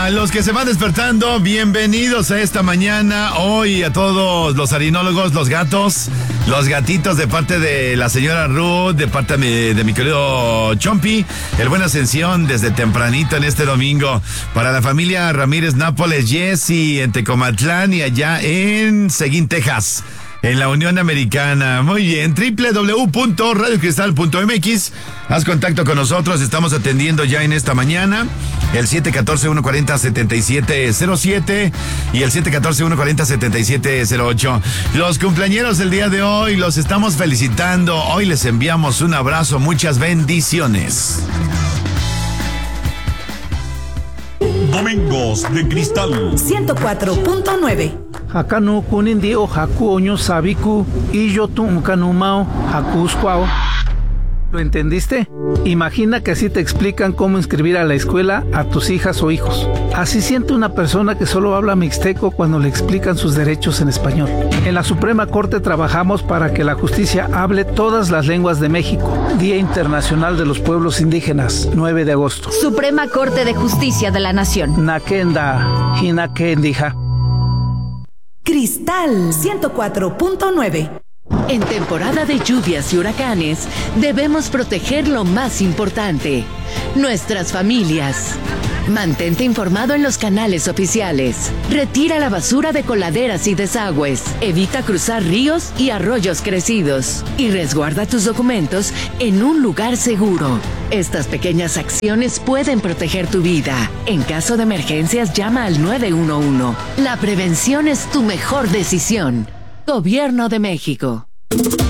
A los que se van despertando, bienvenidos a esta mañana. Hoy a todos los harinólogos, los gatos, los gatitos de parte de la señora Ruth, de parte de mi querido Chompi. El Buena Ascensión desde tempranito en este domingo. Para la familia Ramírez Nápoles, Jessy en Tecomatlán y allá en Seguín, Texas. En la Unión Americana. Muy bien, www.radiocristal.mx. Haz contacto con nosotros, estamos atendiendo ya en esta mañana. El 714-140-7707 y el 714-140-7708. Los cumpleañeros del día de hoy los estamos felicitando. Hoy les enviamos un abrazo, muchas bendiciones. Domingos de Cristal 104.9. Hakanu kunindi o haku oño sabiku y yo tu kanumao hakuskwao. ¿Lo entendiste? Imagina que así te explican cómo inscribir a la escuela a tus hijas o hijos. Así siente una persona que solo habla mixteco cuando le explican sus derechos en español. En la Suprema Corte trabajamos para que la justicia hable todas las lenguas de México. Día Internacional de los Pueblos Indígenas, 9 de agosto. Suprema Corte de Justicia de la Nación. Nakenda, hinakendija. Cristal 104.9. En temporada de lluvias y huracanes, debemos proteger lo más importante, nuestras familias. Mantente informado en los canales oficiales. Retira la basura de coladeras y desagües. Evita cruzar ríos y arroyos crecidos. Y resguarda tus documentos en un lugar seguro. Estas pequeñas acciones pueden proteger tu vida. En caso de emergencias, llama al 911. La prevención es tu mejor decisión. Gobierno de México.